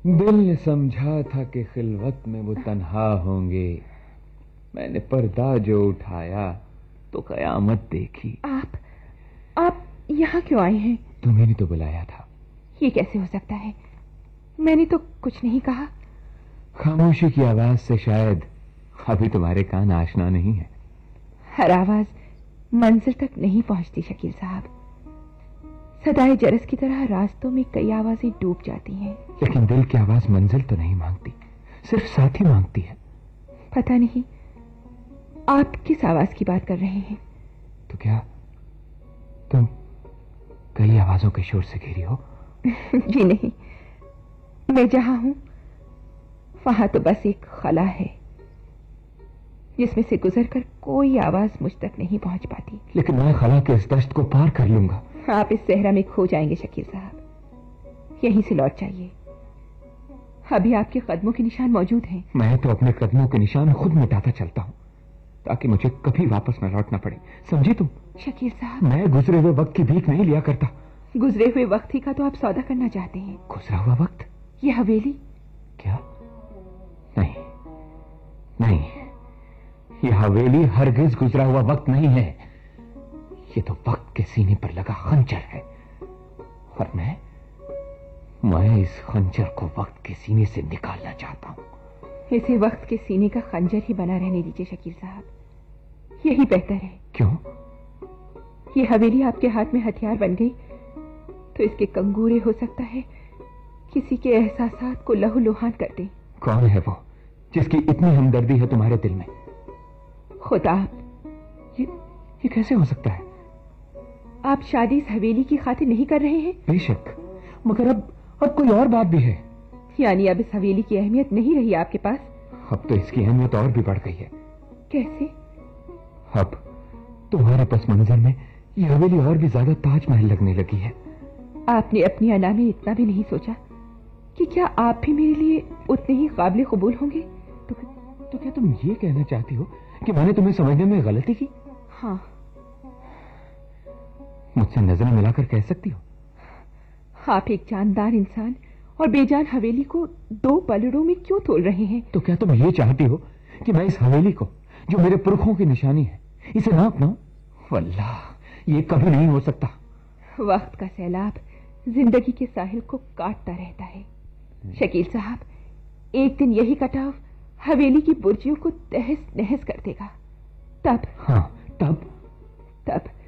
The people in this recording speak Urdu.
دل نے سمجھا تھا کہ خلوت میں وہ تنہا ہوں گے، میں نے پردہ جو اٹھایا تو قیامت دیکھی۔ آپ یہاں کیوں آئے ہیں؟ تمہیں نے تو بلایا تھا۔ یہ کیسے ہو سکتا ہے؟ میں نے تو کچھ نہیں کہا۔ خاموشی کی آواز سے شاید ابھی تمہارے کان آشنا نہیں ہے۔ ہر آواز منزل تک نہیں پہنچتی شکیل صاحب، صدائے جرس کی طرح راستوں میں کئی آوازیں ڈوب جاتی ہیں۔ لیکن دل کی آواز منزل تو نہیں مانگتی، صرف ساتھ ہی مانگتی ہے۔ پتہ نہیں آپ کس آواز کی بات کر رہے ہیں؟ تو کیا تم کئی آوازوں کے شور سے گھری ہو؟ جی نہیں، میں جہاں ہوں وہاں تو بس ایک خلا ہے جس میں سے گزر کر کوئی آواز مجھ تک نہیں پہنچ پاتی۔ لیکن میں خلا کے اس دشت کو پار کر لوں گا۔ آپ اس صحرا میں کھو جائیں گے شکیل صاحب، یہیں سے لوٹ جائیے، ابھی آپ کے قدموں کے نشان موجود ہیں۔ میں تو اپنے قدموں کے نشان خود مٹاتا چلتا ہوں تاکہ مجھے کبھی واپس نہ لوٹنا پڑے، سمجھی تم؟ شکیل صاحب، میں گزرے ہوئے وقت کی بھیک نہیں لیا کرتا۔ گزرے ہوئے وقت ہی کا تو آپ سودا کرنا چاہتے ہیں۔ گزرا ہوا وقت؟ یہ حویلی؟ کیا؟ نہیں نہیں، یہ حویلی ہرگز گزرا ہوا وقت نہیں ہے، یہ تو وقت کے سینے پر لگا خنجر ہے، اور میں اس خنجر کو وقت کے سینے سے نکالنا چاہتا ہوں۔ اسے وقت کے سینے کا خنجر ہی بنا رہنے دیجیے شکیل صاحب، یہی بہتر ہے۔ کیوں؟ یہ حویلی آپ کے ہاتھ میں ہتھیار بن گئی تو اس کے کنگورے ہو سکتا ہے کسی کے احساسات کو لہو لوہان کر دیں۔ کون ہے وہ جس کی اتنی ہمدردی ہے تمہارے دل میں؟ خود آپ۔ یہ کیسے ہو سکتا ہے؟ آپ شادی اس حویلی کی خاطر نہیں کر رہے ہیں؟ بے شک، مگر اب کوئی اور بات بھی ہے۔ یعنی اب اس حویلی کی اہمیت نہیں رہی آپ کے پاس؟ اب تو اس کی اہمیت اور بھی بڑھ گئی ہے۔ کیسے؟ اب تمہارے پس منظر میں یہ حویلی اور بھی زیادہ تاج محل لگنے لگی ہے۔ آپ نے اپنی انا میں اتنا بھی نہیں سوچا کہ کیا آپ بھی میرے لیے اتنے ہی قابل قبول ہوں گے؟ تو کیا تم یہ کہنا چاہتی ہو کہ میں نے تمہیں سمجھنے میں غلطی کی؟ ہاں۔ مجھ سے نظریں ملا کر کہہ سکتی ہو؟ آپ ایک جاندار انسان اور بے جان حویلی کو دو پلڑوں میں کیوں تول رہے ہیں؟ تو کیا تم یہ چاہتی ہو کہ میں اس حویلی کو جو میرے پرکھوں کی نشانی ہے اسے نہ اپناؤں؟ واللہ یہ کبھی نہیں ہو سکتا۔ وقت کا سیلاب زندگی کے ساحل کو کاٹتا رہتا ہے شکیل صاحب، ایک دن یہی کٹاؤ حویلی کی برجیوں کو تہس نہس کر دے گا، تب ہاں تب